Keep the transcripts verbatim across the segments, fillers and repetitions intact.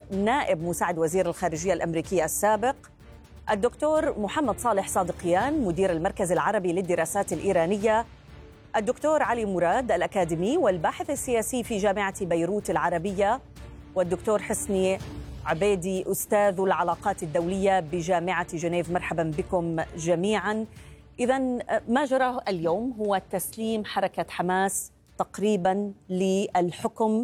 نائب مساعد وزير الخارجية الأمريكي السابق، الدكتور محمد صالح صادقيان مدير المركز العربي للدراسات الإيرانية، الدكتور علي مراد الأكاديمي والباحث السياسي في جامعة بيروت العربية، والدكتور حسني عبيدي أستاذ العلاقات الدولية بجامعة جنيف. مرحبا بكم جميعا. إذن ما جرى اليوم هو تسليم حركة حماس تقريبا للحكم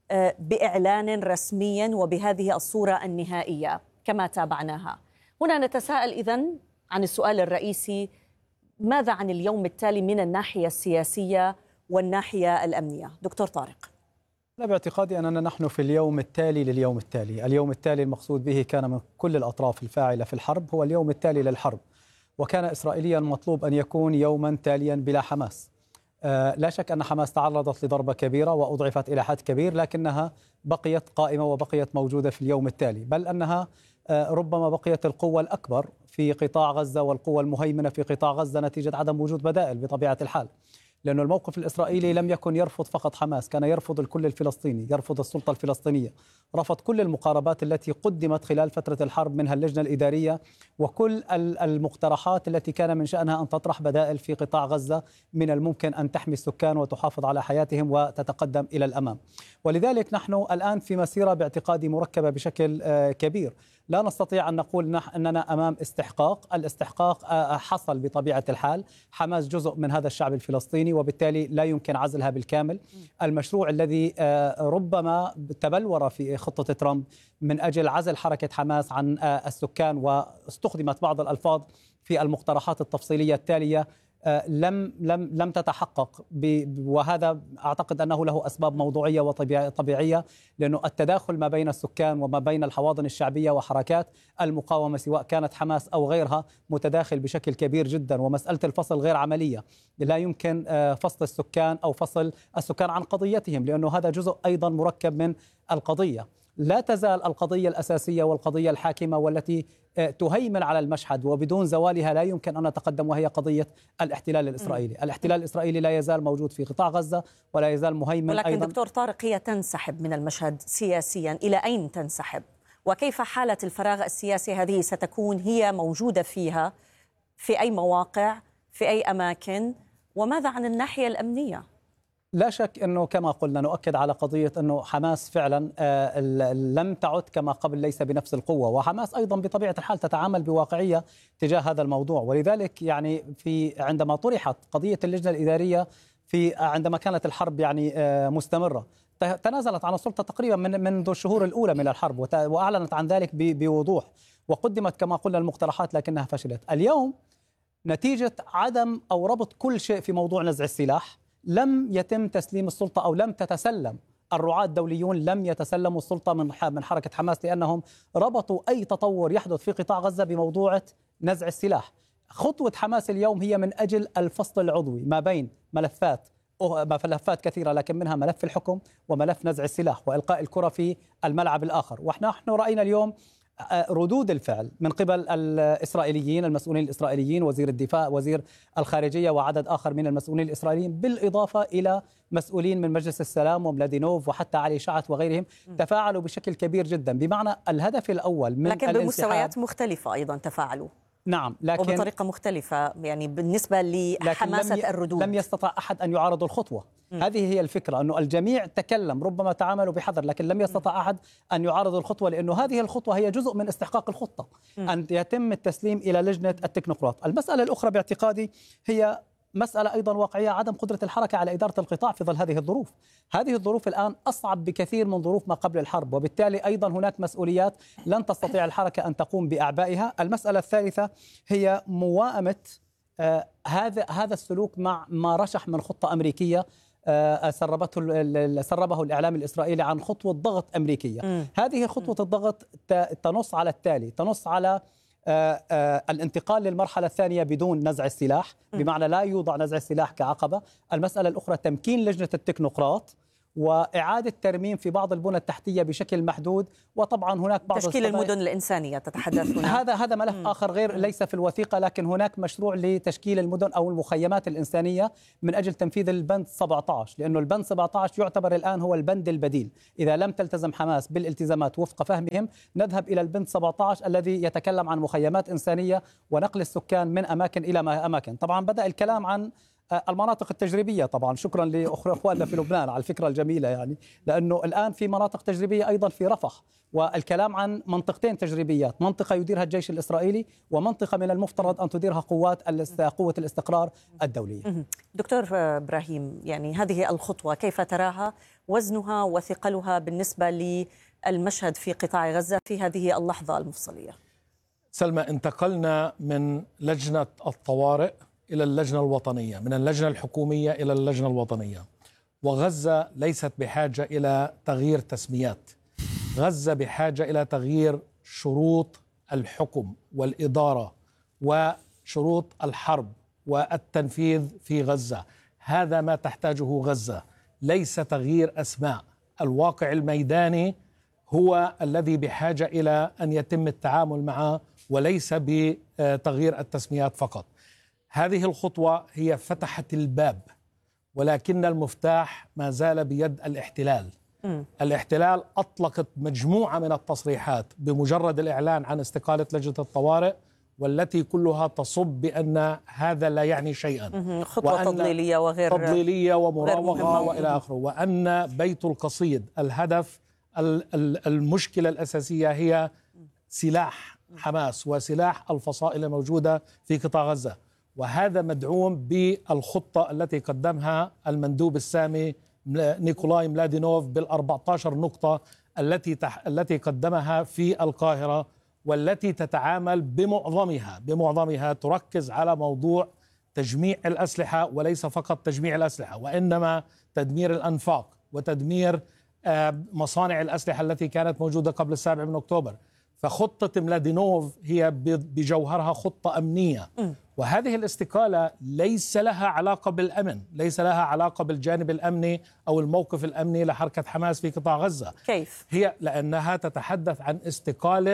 بإعلان رسميا وبهذه الصورة النهائية كما تابعناها. هنا نتساءل إذن عن السؤال الرئيسي: ماذا عن اليوم التالي من الناحية السياسية والناحية الأمنية؟ دكتور طارق. أنا باعتقادي أننا نحن في اليوم التالي لليوم التالي. اليوم التالي المقصود به كان من كل الأطراف الفاعلة في الحرب هو اليوم التالي للحرب، وكان إسرائيليا مطلوب أن يكون يوما تاليا بلا حماس. آه لا شك أن حماس تعرضت لضربة كبيرة وأضعفت إلى حد كبير، لكنها بقيت قائمة وبقيت موجودة في اليوم التالي، بل أنها آه ربما بقيت القوة الأكبر في قطاع غزة والقوة المهيمنة في قطاع غزة نتيجة عدم وجود بدائل بطبيعة الحال. لأن الموقف الإسرائيلي لم يكن يرفض فقط حماس، كان يرفض الكل الفلسطيني، يرفض السلطة الفلسطينية، رفض كل المقاربات التي قدمت خلال فترة الحرب منها اللجنة الإدارية وكل المقترحات التي كان من شأنها أن تطرح بدائل في قطاع غزة من الممكن أن تحمي السكان وتحافظ على حياتهم وتتقدم إلى الأمام. ولذلك نحن الآن في مسيرة باعتقادي مركبة بشكل كبير. لا نستطيع أن نقول أننا أمام استحقاق. الاستحقاق حصل بطبيعة الحال. حماس جزء من هذا الشعب الفلسطيني وبالتالي لا يمكن عزلها بالكامل. المشروع الذي ربما تبلور في خطة ترامب من أجل عزل حركة حماس عن السكان، واستخدمت بعض الألفاظ في المقترحات التفصيلية التالية، لم لم لم تتحقق، وهذا أعتقد أنه له أسباب موضوعية وطبيعية، لأنه التداخل ما بين السكان وما بين الحواضن الشعبية وحركات المقاومة سواء كانت حماس أو غيرها متداخل بشكل كبير جدا، ومسألة الفصل غير عملية. لا يمكن فصل السكان أو فصل السكان عن قضيتهم، لأنه هذا جزء أيضا مركب من القضية. لا تزال القضية الأساسية والقضية الحاكمة والتي تهيمن على المشهد وبدون زوالها لا يمكن أن نتقدم، وهي قضية الاحتلال الإسرائيلي. م. الاحتلال الإسرائيلي لا يزال موجود في قطاع غزة ولا يزال مهيمن ولكن أيضا. دكتور طارق، هي تنسحب من المشهد سياسيا، إلى أين تنسحب؟ وكيف حالة الفراغ السياسي هذه ستكون هي موجودة فيها؟ في أي مواقع؟ في أي أماكن؟ وماذا عن الناحية الأمنية؟ لا شك أنه كما قلنا نؤكد على قضية أنه حماس فعلا لم تعد كما قبل، ليس بنفس القوة، وحماس أيضا بطبيعة الحال تتعامل بواقعية تجاه هذا الموضوع. ولذلك يعني في عندما طرحت قضية اللجنة الإدارية في عندما كانت الحرب يعني مستمرة، تنازلت عن السلطة تقريبا من منذ الشهور الأولى من الحرب، وأعلنت عن ذلك بوضوح، وقدمت كما قلنا المقترحات لكنها فشلت. اليوم نتيجة عدم أو ربط كل شيء في موضوع نزع السلاح لم يتم تسليم السلطة، أو لم تتسلم الرعاة الدوليون لم يتسلموا السلطة من من حركة حماس، لأنهم ربطوا أي تطور يحدث في قطاع غزة بموضوع نزع السلاح. خطوة حماس اليوم هي من أجل الفصل العضوي ما بين ملفات ملفات كثيرة، لكن منها ملف الحكم وملف نزع السلاح وإلقاء الكرة في الملعب الآخر. ونحن رأينا اليوم ردود الفعل من قبل الإسرائيليين، المسؤولين الإسرائيليين، وزير الدفاع، وزير الخارجية، وعدد آخر من المسؤولين الإسرائيليين، بالإضافة إلى مسؤولين من مجلس السلام وملادينوف وحتى علي شعث وغيرهم، تفاعلوا بشكل كبير جدا. بمعنى الهدف الأول من لكن بمستويات مختلفة أيضا تفاعلوا. نعم، لكن وبطريقة مختلفة يعني بالنسبة لحماسة لم ي... الردود. لم يستطع أحد أن يعارض الخطوة. م. هذه هي الفكرة، أنه الجميع تكلم، ربما تعاملوا بحذر، لكن لم يستطع أحد أن يعارض الخطوة، لأنه هذه الخطوة هي جزء من استحقاق الخطة، م. أن يتم التسليم إلى لجنة التكنوقراط. المسألة الأخرى باعتقادي هي مسألة أيضا واقعية، عدم قدرة الحركة على إدارة القطاع في ظل هذه الظروف. هذه الظروف الآن أصعب بكثير من ظروف ما قبل الحرب، وبالتالي أيضا هناك مسؤوليات لن تستطيع الحركة أن تقوم بأعبائها. المسألة الثالثة هي موائمة آه هذا هذا السلوك مع ما رشح من خطة أمريكية آه سربته سربه الإعلام الإسرائيلي عن خطوة ضغط أمريكية. م. هذه خطوة م. الضغط تنص على التالي، تنص على آه آه الانتقال للمرحلة الثانية بدون نزع السلاح، بمعنى لا يوضع نزع السلاح كعقبة. المسألة الأخرى تمكين لجنة التكنوقراط، وإعادة ترميم في بعض البنى التحتية بشكل محدود. وطبعا هناك بعض تشكيل المدن الإنسانية تتحدث هنا. هذا هذا ملف آخر غير ليس في الوثيقة، لكن هناك مشروع لتشكيل المدن أو المخيمات الإنسانية من أجل تنفيذ البند سبعة عشر، لأنه البند سبعة عشر يعتبر الآن هو البند البديل. إذا لم تلتزم حماس بالالتزامات وفق فهمهم نذهب إلى البند سبعة عشر الذي يتكلم عن مخيمات إنسانية ونقل السكان من أماكن إلى أماكن. طبعا بدأ الكلام عن المناطق التجريبية، طبعا شكرا لأخواننا في لبنان على الفكرة الجميلة، يعني لأنه الآن في مناطق تجريبية أيضا في رفح، والكلام عن منطقتين تجريبيات، منطقة يديرها الجيش الإسرائيلي ومنطقة من المفترض أن تديرها قوات قوة الاستقرار الدولية. دكتور إبراهيم، يعني هذه الخطوة كيف تراها، وزنها وثقلها بالنسبة للمشهد في قطاع غزة في هذه اللحظة المفصلية؟ سلمى، انتقلنا من لجنة الطوارئ إلى اللجنة الوطنية، من اللجنة الحكومية إلى اللجنة الوطنية، وغزة ليست بحاجة إلى تغيير تسميات، غزة بحاجة إلى تغيير شروط الحكم والإدارة وشروط الحرب والتنفيذ في غزة. هذا ما تحتاجه غزة، ليس تغيير أسماء. الواقع الميداني هو الذي بحاجة إلى أن يتم التعامل معه وليس بتغيير التسميات فقط. هذه الخطوة هي فتحت الباب، ولكن المفتاح ما زال بيد الاحتلال. م. الاحتلال أطلقت مجموعة من التصريحات بمجرد الإعلان عن استقالة لجنة الطوارئ، والتي كلها تصب بأن هذا لا يعني شيئا، خطوة تضليلية وغير تضليلية ومراوغة وإلى آخره، وأن بيت القصيد الهدف المشكلة الأساسية هي سلاح حماس وسلاح الفصائل الموجودة في قطاع غزة. وهذا مدعوم بالخطة التي قدمها المندوب السامي نيكولاي ملادينوف بالأربعة عشر نقطة التي تح... التي قدمها في القاهرة، والتي تتعامل بمعظمها بمعظمها تركز على موضوع تجميع الأسلحة، وليس فقط تجميع الأسلحة وإنما تدمير الأنفاق وتدمير مصانع الأسلحة التي كانت موجودة قبل السابع من أكتوبر. فخطة ملادينوف هي بجوهرها خطة أمنية، وهذه الاستقالة ليس لها علاقة بالأمن، ليس لها علاقة بالجانب الأمني أو الموقف الأمني لحركة حماس في قطاع غزة. كيف؟ هي لأنها تتحدث عن استقالة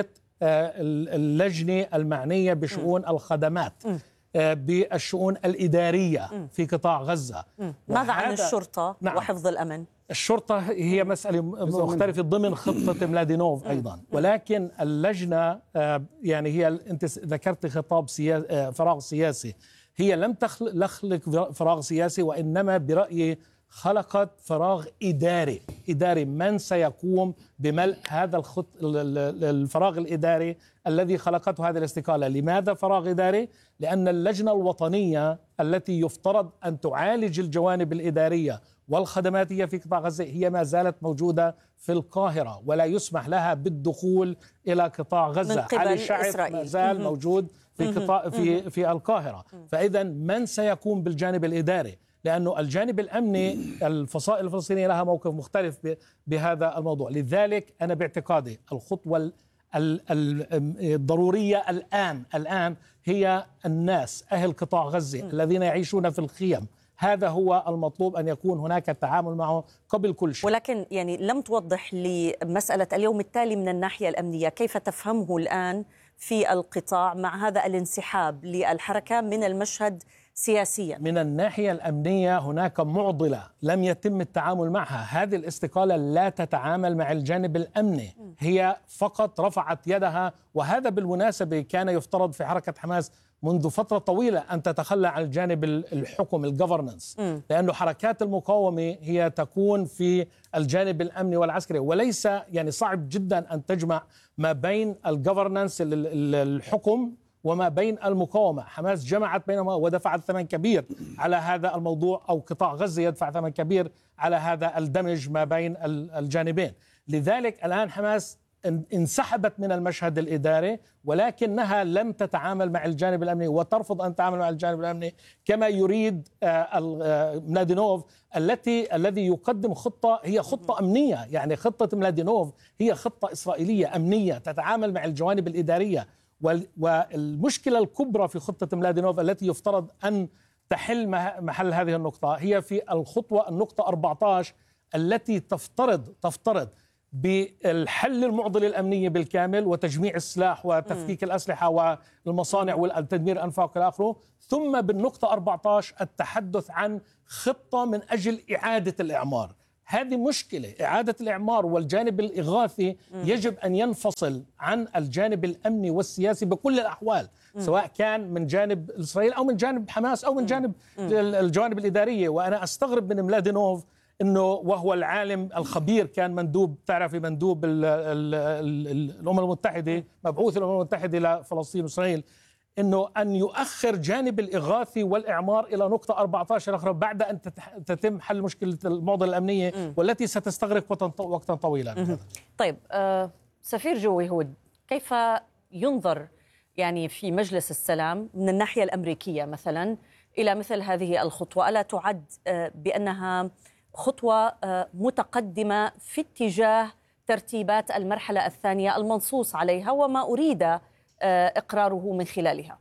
اللجنة المعنية بشؤون الخدمات، بالشؤون الإدارية في قطاع غزة. ماذا عن الشرطة نعم. وحفظ الأمن؟ الشرطة هي مسألة مختلفة ضمن خطة ملادينوف أيضا، ولكن اللجنة يعني هي أنت ذكرت خطاب سياسي، فراغ سياسي، هي لم تخلق فراغ سياسي، وإنما برأيي خلقت فراغ إداري إداري من سيقوم بملء هذا الخط الفراغ الإداري الذي خلقته هذه الاستقالة. لماذا فراغ إداري؟ لأن اللجنة الوطنية التي يفترض أن تعالج الجوانب الإدارية والخدماتية في قطاع غزة هي ما زالت موجودة في القاهرة، ولا يسمح لها بالدخول إلى قطاع غزة. علي شعث ما زال موجود في قطاع في في القاهرة. فإذا من سيقوم بالجانب الإداري؟ لأنه الجانب الأمني الفصائل الفلسطينية لها موقف مختلف بهذا الموضوع. لذلك أنا باعتقادي الخطوة الضرورية الآن الآن هي الناس أهل قطاع غزة الذين يعيشون في الخيم. هذا هو المطلوب أن يكون هناك التعامل معه قبل كل شيء. ولكن يعني لم توضح لي مسألة اليوم التالي من الناحية الأمنية، كيف تفهمه الآن في القطاع مع هذا الانسحاب للحركة من المشهد سياسيا؟ من الناحية الأمنية هناك معضلة لم يتم التعامل معها. هذه الاستقالة لا تتعامل مع الجانب الأمني، هي فقط رفعت يدها. وهذا بالمناسبة كان يفترض في حركة حماس منذ فترة طويلة أن تتخلى عن الجانب الحكم الجفرنس، لأنه حركات المقاومة هي تكون في الجانب الأمني والعسكري، وليس يعني صعب جدا أن تجمع ما بين الجفرنس الحكم وما بين المقاومة. حماس جمعت بينهما ودفعت ثمن كبير على هذا الموضوع، أو قطاع غزة يدفع ثمن كبير على هذا الدمج ما بين الجانبين. لذلك الآن حماس انسحبت من المشهد الإداري، ولكنها لم تتعامل مع الجانب الأمني وترفض أن تتعامل مع الجانب الأمني كما يريد ملادينوف، التي الذي يقدم خطة هي خطة أمنية. يعني خطة ملادينوف هي خطة إسرائيلية أمنية تتعامل مع الجوانب الإدارية. والمشكلة الكبرى في خطة ملادينوف التي يفترض أن تحل محل هذه النقطة هي في الخطوة النقطة أربعة عشر التي تفترض تفترض بالحل المعضلة الأمنية بالكامل وتجميع السلاح وتفكيك الأسلحة والمصانع والتدمير الأنفاق إلى آخره، ثم بالنقطة أربعة عشر التحدث عن خطة من أجل إعادة الإعمار. هذه مشكلة، إعادة الإعمار والجانب الإغاثي يجب أن ينفصل عن الجانب الأمني والسياسي بكل الأحوال، سواء كان من جانب إسرائيل أو من جانب حماس أو من جانب الجوانب الإدارية. وأنا أستغرب من ملادينوف انه وهو العالم الخبير، كان مندوب، تعرفي مندوب ال ال ال الامم المتحده، مبعوث الامم المتحده لفلسطين واسرائيل، انه ان يؤخر جانب الاغاثي والاعمار الى نقطه أربعة عشر اخرى بعد ان تتم حل مشكله المعضله الامنيه م. والتي ستستغرق وقتا طويلا. طيب آه سفير جوي هود، كيف ينظر يعني في مجلس السلام من الناحيه الامريكيه مثلا الى مثل هذه الخطوه؟ الا تعد آه بانها خطوة متقدمة في اتجاه ترتيبات المرحلة الثانية المنصوص عليها وما أريد إقراره من خلالها؟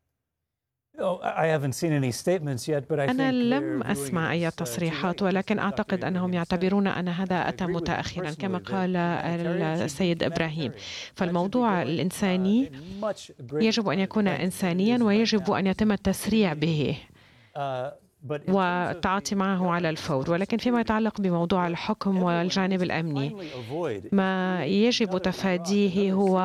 أنا لم أسمع أي تصريحات، ولكن أعتقد أنهم يعتبرون أن هذا أتى متأخرا كما قال السيد إبراهيم. فالموضوع الإنساني يجب أن يكون إنسانيا ويجب أن يتم التسريع به والتعاطي معه على الفور. ولكن فيما يتعلق بموضوع الحكم والجانب الأمني، ما يجب تفاديه هو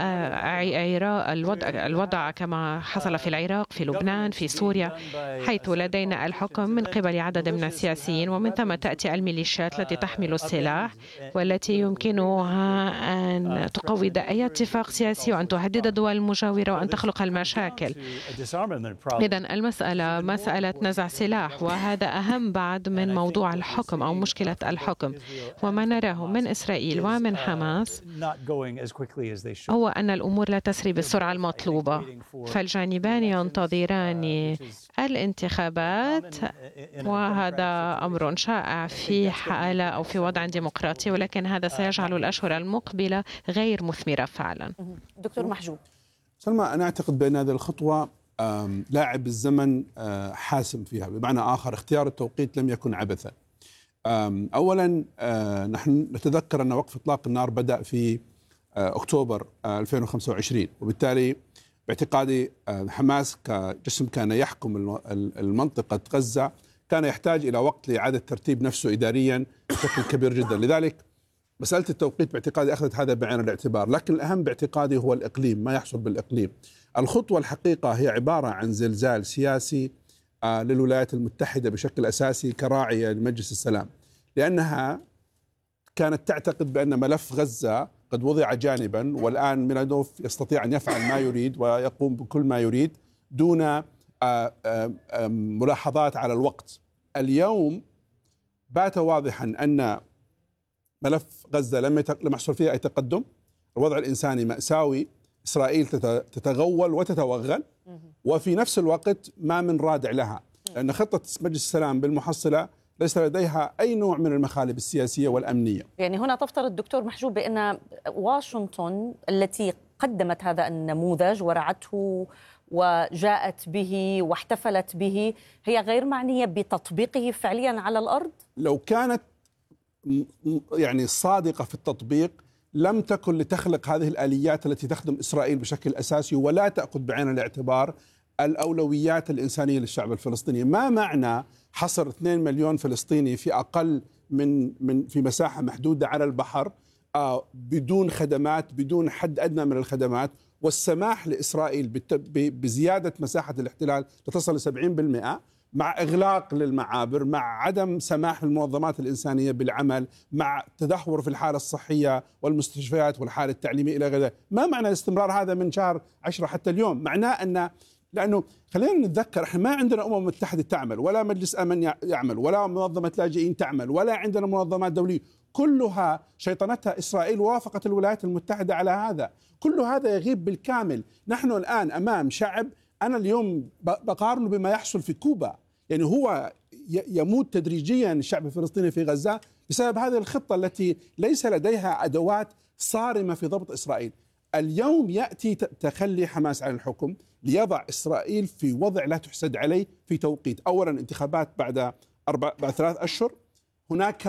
الوضع كما حصل في العراق، في لبنان، في سوريا، حيث لدينا الحكم من قبل عدد من السياسيين، ومن ثم تأتي الميليشيات التي تحمل السلاح والتي يمكنها أن تقوض أي اتفاق سياسي وأن تهدد الدول المجاورة وأن تخلق المشاكل. إذن المسألة مسألة نزع سلاح، وهذا أهم بعد من موضوع الحكم أو مشكلة الحكم. وما نراه من إسرائيل ومن حماس هو أن الأمور لا تسري بالسرعة المطلوبة، فالجانبان ينتظران الانتخابات، وهذا أمر شائع في حالة أو في وضع ديمقراطي، ولكن هذا سيجعل الأشهر المقبلة غير مثمرة فعلا. دكتور محجوب. سلمى، أنا أعتقد بأن هذه الخطوة لاعب الزمن حاسم فيها، بمعنى آخر اختيار التوقيت لم يكن عبثا. أولا نحن نتذكر أن وقف إطلاق النار بدأ في أكتوبر ألفين وخمسة وعشرين، وبالتالي باعتقادي حماس كجسم كان يحكم المنطقة غزة كان يحتاج إلى وقت لإعادة ترتيب نفسه إداريا بشكل كبير جدا. لذلك مسألة التوقيت باعتقادي أخذت هذا بعين الاعتبار، لكن الأهم باعتقادي هو الإقليم، ما يحصل بالإقليم. الخطوة الحقيقة هي عبارة عن زلزال سياسي للولايات المتحدة بشكل أساسي كراعية لمجلس السلام، لأنها كانت تعتقد بأن ملف غزة قد وضع جانبا، والآن ميلادوف يستطيع أن يفعل ما يريد ويقوم بكل ما يريد دون ملاحظات على الوقت. اليوم بات واضحا أن ملف غزة لم لم يحصل فيها أي تقدم، الوضع الإنساني مأساوي، إسرائيل تتغول وتتوغل، وفي نفس الوقت ما من رادع لها، لأن خطة مجلس السلام بالمحصلة ليس لديها أي نوع من المخالب السياسية والأمنية. يعني هنا تفترض دكتور محجوب بأن واشنطن التي قدمت هذا النموذج ورعته وجاءت به واحتفلت به هي غير معنية بتطبيقه فعليا على الأرض؟ لو كانت يعني صادقة في التطبيق لم تكن لتخلق هذه الآليات التي تخدم إسرائيل بشكل أساسي ولا تأخذ بعين الاعتبار الأولويات الإنسانية للشعب الفلسطيني. ما معنى حصر اثنين مليون فلسطيني في أقل من من في مساحة محدودة على البحر آه بدون خدمات، بدون حد أدنى من الخدمات، والسماح لإسرائيل بزيادة مساحة الاحتلال لتصل ل سبعين بالمئة، مع إغلاق للمعابر، مع عدم سماح للمنظمات الإنسانية بالعمل، مع تدهور في الحالة الصحية والمستشفيات والحالة التعليمية إلى غيره. ما معنى الاستمرار هذا من شهر عشرة حتى اليوم؟ معناه أن لأنه خلينا نتذكر احنا ما عندنا أمم متحدة تعمل، ولا مجلس أمن يعمل، ولا منظمة لاجئين تعمل، ولا عندنا منظمات دولية، كلها شيطنتها إسرائيل ووافقت الولايات المتحدة على هذا. كل هذا يغيب بالكامل. نحن الآن أمام شعب، أنا اليوم بقارنه بما يحصل في كوبا، يعني هو يموت تدريجيا الشعب الفلسطيني في غزة بسبب هذه الخطة التي ليس لديها أدوات صارمة في ضبط إسرائيل. اليوم يأتي تخلي حماس عن الحكم ليضع إسرائيل في وضع لا تحسد عليه في توقيت. أولا انتخابات بعد أربع بعد ثلاث أشهر، هناك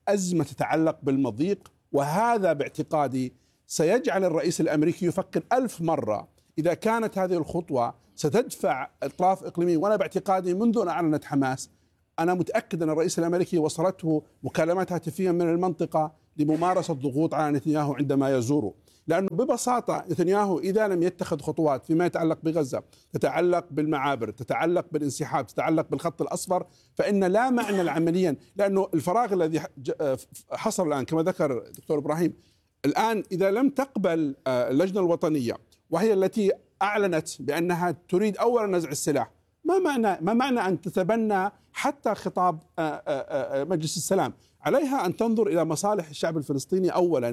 أزمة تتعلق بالمضيق، وهذا باعتقادي سيجعل الرئيس الأمريكي يفكر ألف مرة إذا كانت هذه الخطوة ستدفع أطراف إقليمية. وأنا باعتقادي منذ أن أعلنت حماس أنا متأكد أن الرئيس الأمريكي وصلته مكالمات هاتفية من المنطقة لممارسة ضغوط على نتنياهو عندما يزوره، لأنه ببساطة نتنياهو إذا لم يتخذ خطوات فيما يتعلق بغزة، تتعلق بالمعابر، تتعلق بالانسحاب، تتعلق بالخط الأصفر، فإن لا معنى عمليا، لأنه الفراغ الذي حصل الآن كما ذكر دكتور إبراهيم، الآن إذا لم تقبل اللجنة الوطنية وهي التي أعلنت بأنها تريد أولا نزع السلاح، ما معنى ما معنى أن تتبنى حتى خطاب مجلس السلام؟ عليها أن تنظر إلى مصالح الشعب الفلسطيني أولا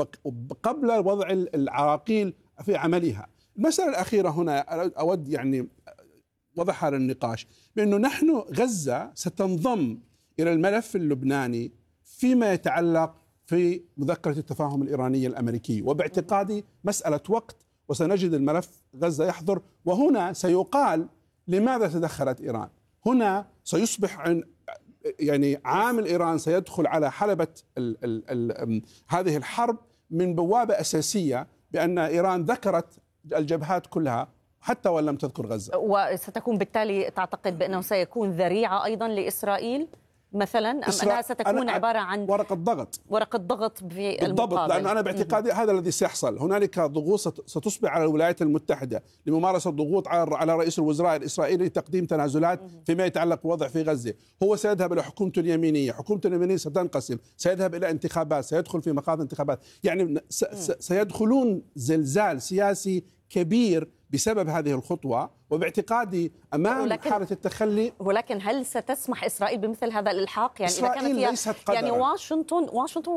وقبل وضع العراقيل في عملها. المسألة الأخيرة هنا أود يعني وضعها للنقاش، بأنه نحن غزة ستنضم إلى الملف اللبناني فيما يتعلق في مذكرة التفاهم الإيرانية الأمريكية، وباعتقادي مسألة وقت وسنجد الملف غزة يحضر. وهنا سيقال لماذا تدخلت إيران؟ هنا سيصبح عن يعني عامل إيران سيدخل على حلبة ال ال ال هذه الحرب من بوابة أساسية، بأن إيران ذكرت الجبهات كلها حتى وإن لم تذكر غزة، وستكون بالتالي تعتقد بأنه سيكون ذريعة أيضا لإسرائيل مثلا، أم أنها ستكون عبارة عن ورقة ضغط ورقة ضغط في بالضبط المقابل؟ لأنه أنا باعتقادي هذا الذي سيحصل. هنالك ضغوط ستصبح على الولايات المتحدة لممارسة ضغوط على رئيس الوزراء الإسرائيلي لتقديم تنازلات فيما يتعلق بالوضع في غزة. هو سيذهب إلى حكومته اليمينية، حكومته اليمينية ستنقسم، سيذهب إلى انتخابات، سيدخل في مقاطع انتخابات، يعني سيدخلون زلزال سياسي كبير بسبب هذه الخطوة. وباعتقادي أمام ولكن حالة التخلي، ولكن هل ستسمح إسرائيل بمثل هذا الإلحاق؟ يعني إذا كانت ليست يعني واشنطن واشنطن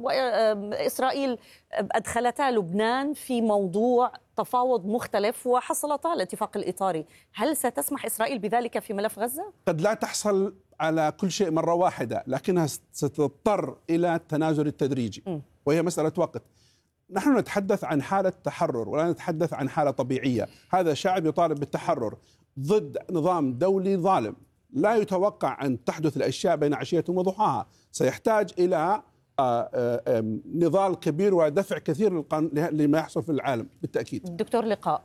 وإسرائيل أدخلتا لبنان في موضوع تفاوض مختلف وحصلتا على الاتفاق الإطاري، هل ستسمح إسرائيل بذلك في ملف غزة؟ قد لا تحصل على كل شيء مرة واحدة، لكنها ستضطر إلى التنازل التدريجي، وهي مسألة وقت. نحن نتحدث عن حالة تحرر ولا نتحدث عن حالة طبيعية. هذا شعب يطالب بالتحرر ضد نظام دولي ظالم. لا يتوقع أن تحدث الأشياء بين عشية وضحاها، سيحتاج إلى نضال كبير ودفع كثير لما يحصل في العالم بالتأكيد. دكتور لقاء،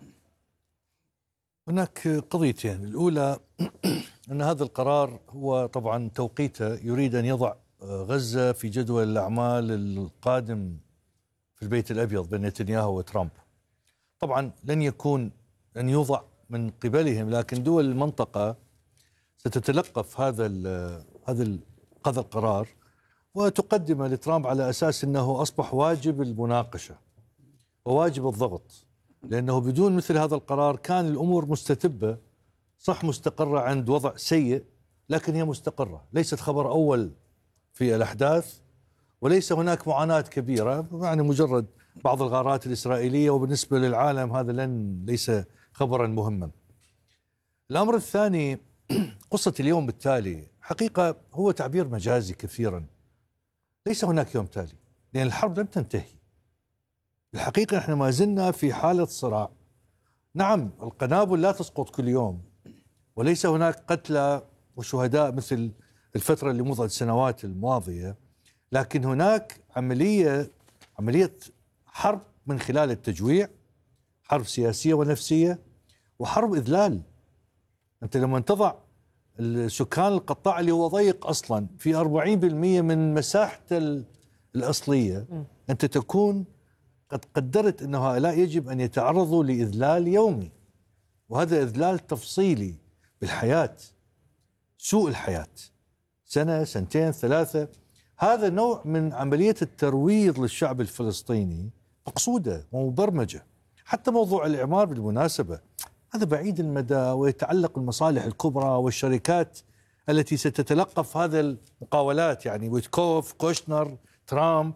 هناك قضيتين. الأولى أن هذا القرار هو طبعا توقيته يريد أن يضع غزة في جدول الأعمال القادم في البيت الأبيض بين نتنياهو وترامب. طبعا لن يكون أن يوضع من قبلهم، لكن دول المنطقة ستتلقف هذا هذا هذا القرار وتقدمه لترامب على أساس أنه أصبح واجب المناقشة وواجب الضغط، لأنه بدون مثل هذا القرار كان الأمور مستتبة، صح مستقرة عند وضع سيء، لكن هي مستقرة، ليست خبر أول في الأحداث، وليس هناك معاناة كبيرة، يعني مجرد بعض الغارات الإسرائيلية، وبالنسبة للعالم هذا لن ليس خبرا مهما. الأمر الثاني قصة اليوم بالتالي حقيقة هو تعبير مجازي كثيرا، ليس هناك يوم تالي، لأن الحرب لم تنتهي. الحقيقة احنا ما زلنا في حالة صراع. نعم القنابل لا تسقط كل يوم، وليس هناك قتلى وشهداء مثل الفترة اللي مضت السنوات الماضية، لكن هناك عملية عملية حرب من خلال التجويع، حرب سياسية ونفسية، وحرب إذلال. أنت لما تضع السكان القطاع اللي هو ضيق أصلا في أربعين بالمئة من مساحته الأصلية، أنت تكون قد قدرت أن هؤلاء يجب أن يتعرضوا لإذلال يومي، وهذا إذلال تفصيلي بالحياة، سوء الحياة، سنة سنتين ثلاثة. هذا نوع من عملية الترويض للشعب الفلسطيني مقصودة ومبرمجة. حتى موضوع الإعمار بالمناسبة هذا بعيد المدى، ويتعلق بالمصالح الكبرى والشركات التي ستتلقف هذا المقاولات، يعني ويتكوف، كوشنر، ترامب.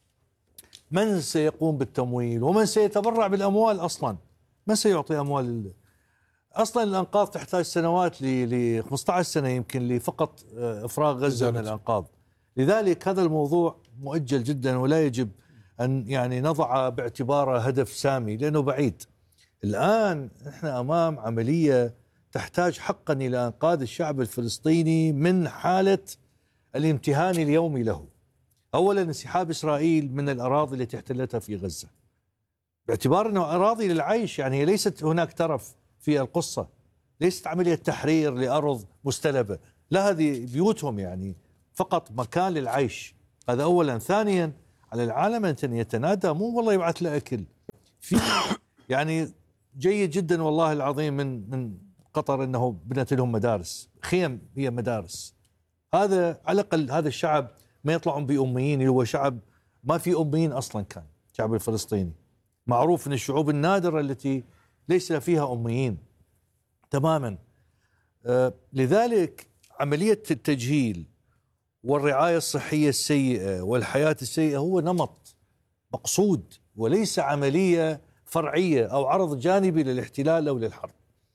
من سيقوم بالتمويل ومن سيتبرع بالأموال أصلا؟ من سيعطي أموال؟ أصلا الأنقاض تحتاج سنوات ل خمسة عشر سنة يمكن لفقط إفراغ غزة من الأنقاض. لذلك هذا الموضوع مؤجل جدا، ولا يجب أن يعني نضع باعتباره هدف سامي لأنه بعيد. الآن نحن أمام عملية تحتاج حقا إلى إنقاذ الشعب الفلسطيني من حالة الامتهان اليومي له. أولا انسحاب إسرائيل من الأراضي التي احتلتها في غزة، باعتبار أنه أراضي للعيش، يعني هي ليست هناك ترف في القصة، ليست عملية تحرير لأرض مستلبة، لا هذه بيوتهم يعني فقط مكان للعيش. هذا أولا. ثانيا على العالم أن يتنادى، مو والله يبعث له أكل في يعني جيد جدا والله العظيم من من قطر أنه بنت لهم مدارس، خيم هي مدارس. هذا على الأقل هذا الشعب ما يطلعون بأميين، اللي هو شعب ما في أميين أصلا، كان الشعب الفلسطيني معروف من الشعوب النادرة التي ليس فيها أميين تماما. آه لذلك عملية التجهيل والرعاية الصحية السيئة والحياة السيئة هو نمط مقصود، وليس عملية فرعية أو عرض جانبي للاحتلال أو للحرب.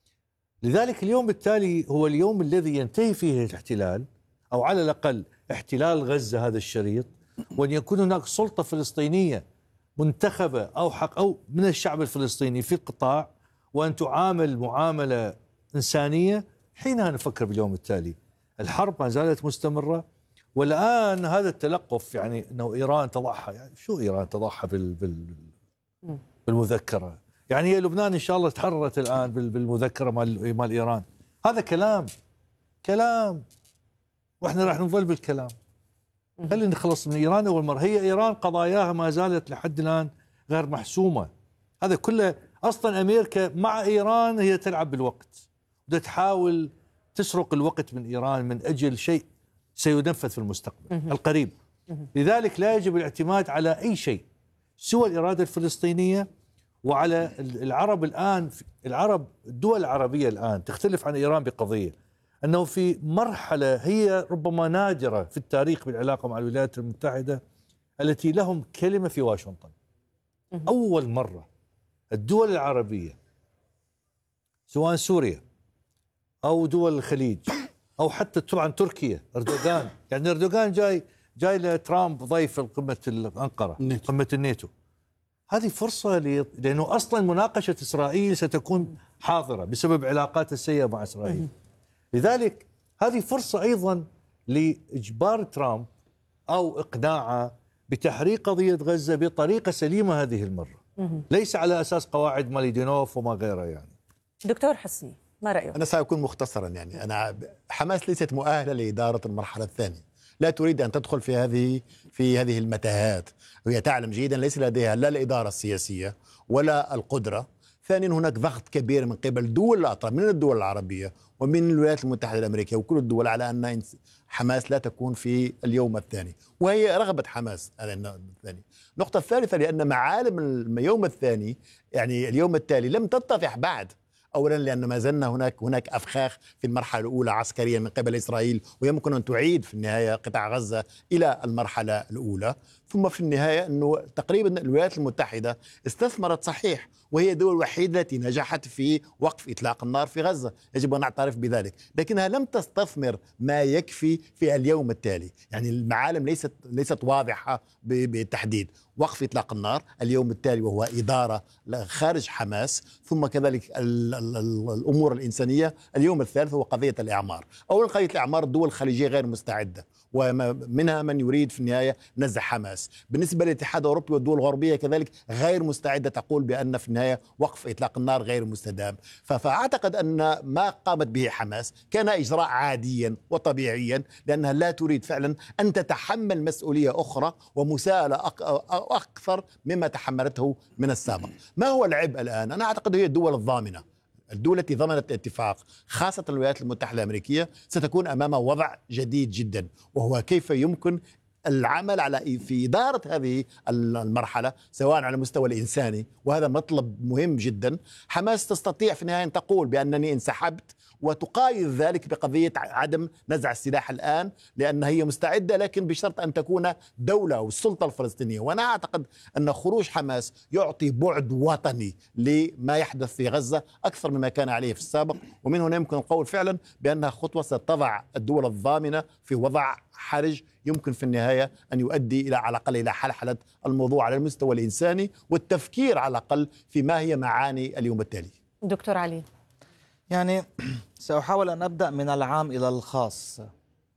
لذلك اليوم التالي هو اليوم الذي ينتهي فيه الاحتلال، أو على الأقل احتلال غزة هذا الشريط، وأن يكون هناك سلطة فلسطينية منتخبة أو حق أو من الشعب الفلسطيني في القطاع، وأن تعامل معاملة إنسانية. حينها نفكر باليوم التالي. الحرب ما زالت مستمرة، والآن هذا التلقف يعني أنه إيران تضحى، يعني شو إيران تضحى بال بال بالمذكرة؟ يعني هي لبنان إن شاء الله تحررت الآن بالمذكرة مال مال إيران. هذا كلام كلام وإحنا راح نظل بالكلام. خلينا نخلص من إيران أول مرة. هي إيران قضاياها ما زالت لحد الآن غير محسومة. هذا كله أصلا أمريكا مع إيران هي تلعب بالوقت، بدها تحاول تسرق الوقت من إيران من أجل شيء سينفذ في المستقبل القريب. لذلك لا يجب الاعتماد على أي شيء سوى الإرادة الفلسطينية. وعلى العرب الآن، العرب الدول العربية الآن تختلف عن إيران بقضية، أنه في مرحلة هي ربما نادرة في التاريخ بالعلاقة مع الولايات المتحدة التي لهم كلمة في واشنطن. أول مرة الدول العربية سواء سوريا أو دول الخليج أو حتى طبعا تركيا، أردوغان، يعني أردوغان جاي جاي لترامب ضيف قمة الأنقرة، قمة الناتو. هذه فرصة لي... لأنه أصلا مناقشة إسرائيل ستكون حاضرة بسبب علاقات السيئة مع إسرائيل. لذلك هذه فرصة أيضا لإجبار ترامب أو إقناعه بتحريك قضية غزة بطريقة سليمة هذه المرة، ليس على أساس قواعد ماليدينوف وما غيره. يعني دكتور حسني ما رأيك؟ أنا سأكون مختصرا. يعني أنا حماس ليست مؤهلة لإدارة المرحلة الثانية، لا تريد أن تدخل في هذه في هذه المتاهات، وهي تعلم جيدا ليس لديها لا الإدارة السياسية ولا القدرة. ثانيا هناك ضغط كبير من قبل دول الأطراف، من الدول العربية ومن الولايات المتحدة الأمريكية وكل الدول، على أن حماس لا تكون في اليوم الثاني، وهي رغبة حماس هذا الثاني. النقطة الثالثة لأن معالم اليوم الثاني يعني اليوم التالي لم تتضح بعد. أولا لأن ما زلنا هناك هناك أفخاخ في المرحلة الأولى عسكريا من قبل إسرائيل، ويمكن أن تعيد في النهاية قطاع غزة إلى المرحلة الأولى. ثم في النهاية أنه تقريبا الولايات المتحدة استثمرت صحيح، وهي الدول الوحيدة التي نجحت في وقف إطلاق النار في غزة، يجب أن نعترف بذلك، لكنها لم تستثمر ما يكفي في اليوم التالي. يعني المعالم ليست ليست واضحة بالتحديد. وقف إطلاق النار اليوم التالي وهو إدارة خارج حماس، ثم كذلك الأمور الإنسانية. اليوم الثالث هو قضية الإعمار. أولا قضية الإعمار الدول الخليجية غير مستعدة، ومنها من يريد في النهاية نزع حماس. بالنسبة للاتحاد الأوروبي والدول الغربية كذلك غير مستعدة، تقول بأن في النهاية وقف إطلاق النار غير مستدام. فأعتقد أن ما قامت به حماس كان إجراء عاديا وطبيعيا، لأنها لا تريد فعلا أن تتحمل مسؤولية أخرى ومساءلة أكثر مما تحملته من السابق. ما هو العبء الآن؟ أنا أعتقد هي الدول الضامنة، الدول التي ضمنت الاتفاق خاصة الولايات المتحدة الأمريكية ستكون أمام وضع جديد جدا، وهو كيف يمكن العمل على في إدارة هذه المرحلة سواء على المستوى الإنساني، وهذا مطلب مهم جدا. حماس تستطيع في النهاية أن تقول بأنني انسحبت، وتقايض ذلك بقضية عدم نزع السلاح الآن، لأن هي مستعدة لكن بشرط أن تكون دولة أو السلطة الفلسطينية. وأنا أعتقد أن خروج حماس يعطي بعد وطني لما يحدث في غزة أكثر مما كان عليه في السابق، ومن هنا يمكن القول فعلا بأنها خطوة ستضع الدول الضامنة في وضع حرج يمكن في النهاية أن يؤدي إلى على الأقل إلى حلحلة الموضوع على المستوى الإنساني والتفكير على الأقل في ما هي معاني اليوم التالي. دكتور علي، يعني سأحاول أن أبدأ من العام إلى الخاص.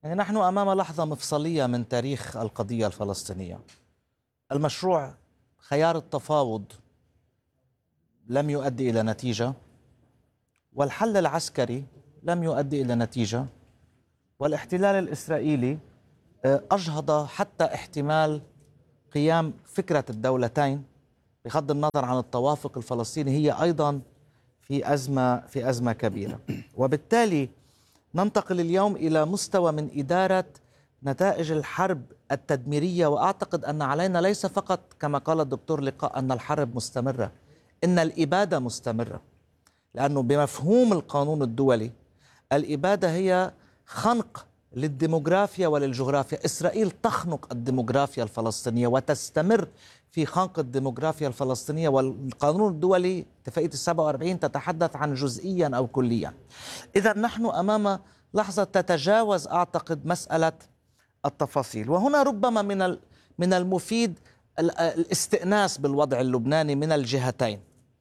يعني نحن أمام لحظة مفصلية من تاريخ القضية الفلسطينية. المشروع خيار التفاوض لم يؤدي إلى نتيجة، والحل العسكري لم يؤدي إلى نتيجة، والاحتلال الإسرائيلي أجهض حتى احتمال قيام فكرة الدولتين بغض النظر عن التوافق الفلسطيني. هي أيضا في أزمة في أزمة كبيرة، وبالتالي ننتقل اليوم إلى مستوى من إدارة نتائج الحرب التدميرية. وأعتقد أن علينا ليس فقط كما قال الدكتور لقاء أن الحرب مستمرة، إن الإبادة مستمرة، لأنه بمفهوم القانون الدولي الإبادة هي خنق للديموغرافيا وللجغرافيا. إسرائيل تخنق الديموغرافيا الفلسطينية وتستمر في خنق الديموغرافيا الفلسطينية، والقانون الدولي اتفاقية السبعة وأربعين تتحدث عن جزئيا أو كليا. إذا نحن أمام لحظة تتجاوز أعتقد مسألة التفاصيل، وهنا ربما من من المفيد الاستئناس بالوضع اللبناني من الجهتين.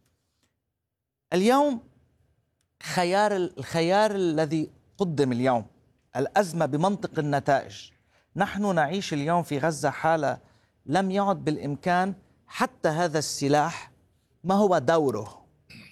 اليوم خيار الخيار الذي قدم اليوم الأزمة بمنطق النتائج. نحن نعيش اليوم في غزة حالة لم يعد بالإمكان حتى هذا السلاح ما هو دوره.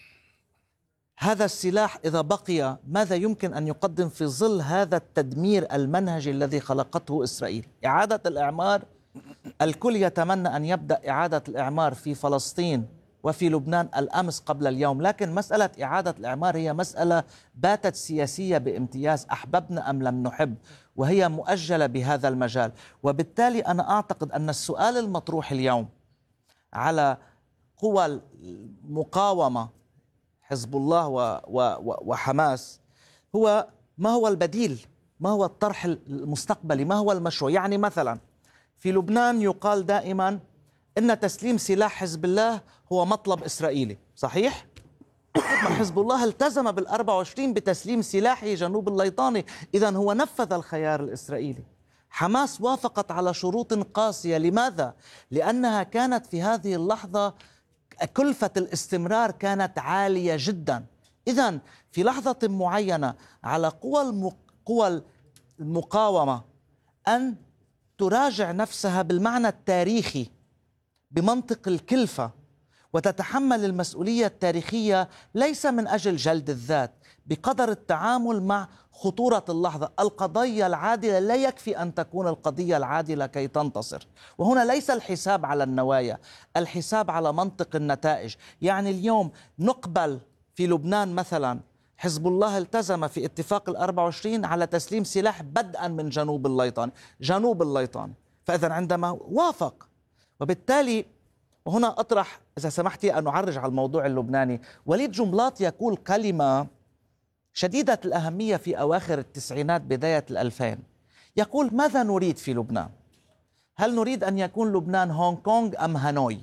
هذا السلاح إذا بقي ماذا يمكن أن يقدم في ظل هذا التدمير المنهجي الذي خلقته إسرائيل؟ إعادة الإعمار، الكل يتمنى أن يبدأ إعادة الإعمار في فلسطين وفي لبنان الأمس قبل اليوم، لكن مسألة إعادة الإعمار هي مسألة باتت سياسية بامتياز، أحببنا أم لم نحب، وهي مؤجلة بهذا المجال. وبالتالي أنا أعتقد أن السؤال المطروح اليوم على قوى المقاومة حزب الله و و وحماس هو ما هو البديل، ما هو الطرح المستقبلي، ما هو المشروع. يعني مثلا في لبنان يقال دائما إن تسليم سلاح حزب الله هو مطلب إسرائيلي، صحيح؟ حزب الله التزم بالأربعة وعشرين بتسليم سلاحه جنوب الليطاني، إذن هو نفذ الخيار الإسرائيلي. حماس وافقت على شروط قاسية، لماذا؟ لأنها كانت في هذه اللحظة كلفة الاستمرار كانت عالية جدا. إذن في لحظة معينة على قوى قوى المقاومة أن تراجع نفسها بالمعنى التاريخي بمنطق الكلفة، وتتحمل المسؤولية التاريخية ليس من أجل جلد الذات، بقدر التعامل مع خطورة اللحظة. القضية العادلة لا يكفي أن تكون القضية العادلة كي تنتصر، وهنا ليس الحساب على النوايا، الحساب على منطق النتائج. يعني اليوم نقبل في لبنان مثلا حزب الله التزم في اتفاق الأربعة وعشرين على تسليم سلاح بدءا من جنوب الليطان جنوب الليطان فإذا عندما وافق، وبالتالي وهنا أطرح إذا سمحتي أن أعرج على الموضوع اللبناني. وليد جنبلاط يقول كلمة شديدة الأهمية في أواخر التسعينات بداية الألفين، يقول: ماذا نريد في لبنان؟ هل نريد أن يكون لبنان هونغ كونغ أم هانوي؟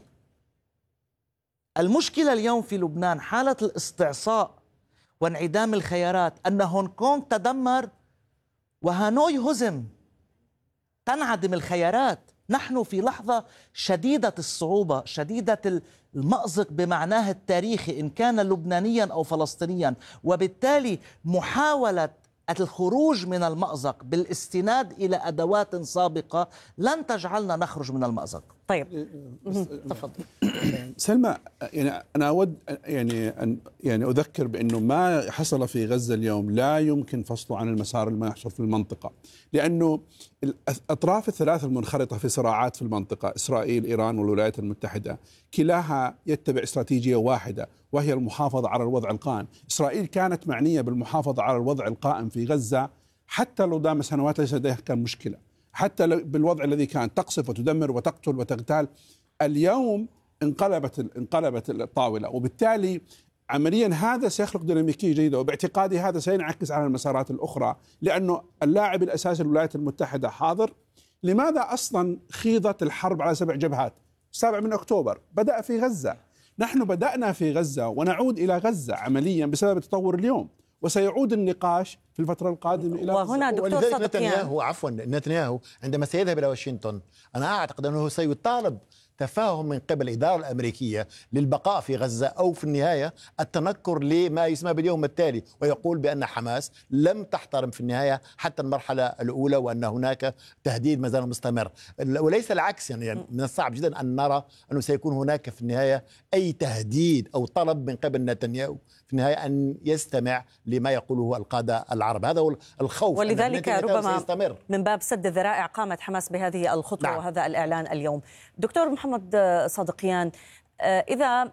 المشكلة اليوم في لبنان حالة الاستعصاء وانعدام الخيارات، أن هونغ كونغ تدمر وهانوي هزم، تنعدم الخيارات. نحن في لحظة شديدة الصعوبة، شديدة المأزق بمعناه التاريخي إن كان لبنانيا أو فلسطينيا، وبالتالي محاولة الخروج من المأزق بالاستناد إلى أدوات سابقة لن تجعلنا نخرج من المأزق. طيب تفضل سلمى. يعني أنا أود يعني أن يعني أذكر بأنه ما حصل في غزة اليوم لا يمكن فصله عن المسار اللي يحصل في المنطقة، لأنه الأطراف الثلاث المنخرطة في صراعات في المنطقة، إسرائيل، إيران والولايات المتحدة، كلاها يتبع استراتيجية واحدة وهي المحافظة على الوضع القائم. إسرائيل كانت معنية بالمحافظة على الوضع القائم في غزة حتى لو دام سنوات ليس لديها كان مشكلة، حتى بالوضع الذي كان تقصف وتدمر وتقتل وتغتال. اليوم انقلبت انقلبت الطاولة، وبالتالي عمليا هذا سيخلق ديناميكية جيدة، وباعتقادي هذا سينعكس على المسارات الأخرى، لأنه اللاعب الأساسي الولايات المتحدة حاضر. لماذا أصلا خيضت الحرب على سبع جبهات؟ السابع من أكتوبر بدأ في غزة، نحن بدأنا في غزة ونعود إلى غزة عمليا بسبب التطور اليوم، وسيعود النقاش في الفترة القادمة إلى وهنا غزة. دكتور صدقيان نتنياهو عفوا نتنياهو عندما سيذهب إلى واشنطن أنا أعتقد أنه سيطالب تفاهم من قبل الإدارة الأمريكية للبقاء في غزة، أو في النهاية التنكر لما يسمى باليوم التالي، ويقول بأن حماس لم تحترم في النهاية حتى المرحلة الأولى، وأن هناك تهديد ما زال مستمر، وليس العكس. يعني من الصعب جدا أن نرى أنه سيكون هناك في النهاية أي تهديد أو طلب من قبل نتنياهو في النهاية أن يستمع لما يقوله القادة العرب. هذا هو الخوف، ولذلك ربما سيستمر. من باب سد الذرائع قامت حماس بهذه الخطوة. نعم. وهذا الإعلان اليوم. دكتور محمد صادقيان، إذا